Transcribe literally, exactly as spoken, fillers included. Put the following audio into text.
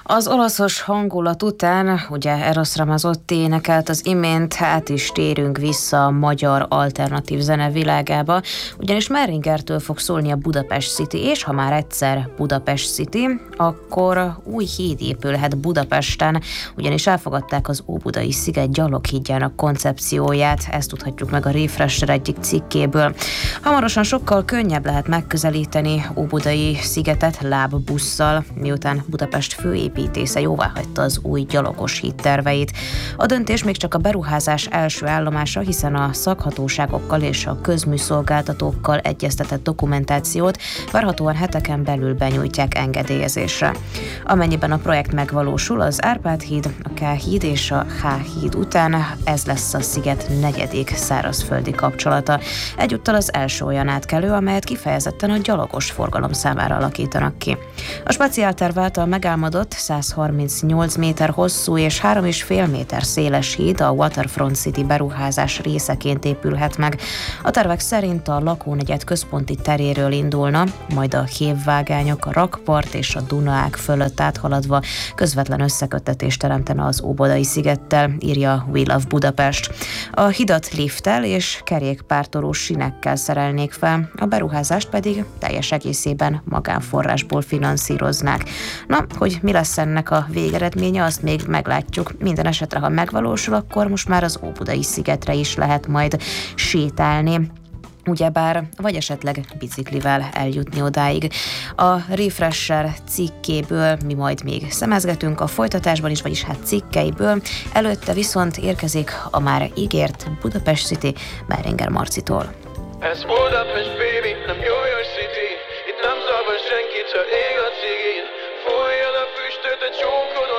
Az olaszos hangulat után, ugye Eros Ramazzotti énekelt az imént, hát is térünk vissza a magyar alternatív zene világába, ugyanis Merringertől fog szólni a Budapest City, és ha már egyszer Budapest City, akkor új híd épülhet Budapesten, ugyanis elfogadták az Óbudai sziget gyaloghídjának koncepcióját, ezt tudhatjuk meg a Refresher egyik cikkéből. Hamarosan sokkal könnyebb lehet megközelíteni Óbudai szigetet lábbusszal, miután Budapest főépítésze jóváhagyta az új gyalogos híd terveit. A döntés még csak a beruházás első állomása, hiszen a szakhatóságokkal és a közműszolgáltatókkal egyeztetett dokumentációt várhatóan heteken belül benyújtják engedélyezésre. Amennyiben a projekt megvalósul, az Árpád híd, a K híd és a H híd után ez lesz a sziget negyedik szárazföldi kapcsolata. Egyúttal az első olyan átkelő, amelyet kifejezetten a gyalogos forgalom számára alakítanak ki. A speciálterv által megálmodott százharmincnyolc méter hosszú és három egész öt méter széles híd a Waterfront City beruházás részeként épülhet meg. A tervek szerint a lakónegyed központi teréről indulna, majd a hévvágányok, a rakpart és a Dunaág fölött áthaladva közvetlen összeköttetést teremtene az Óbudai szigettel, írja We Love Budapest. A hidat lifttel és kerékpártolós sinekkel szerelnék fel, a beruházást pedig teljes egészében magánforrásból finanszíroznák. Na, hogy mi lesz ennek a végeredménye, azt még meglátjuk. Minden esetre, ha megvalósul, akkor most már az Óbudai szigetre is lehet majd sétálni, ugyebár, vagy esetleg biciklivel eljutni odáig. A Refresher cikkéből mi majd még szemezgetünk a folytatásban is, vagyis hát cikkeiből. Előtte viszont érkezik a már ígért Budapest City Merringer Marcitól. Ez Budapest, baby, nem New York City. Itt nem zavar senki, csak ég a cigin. Folyjon a füstöt, a csókoló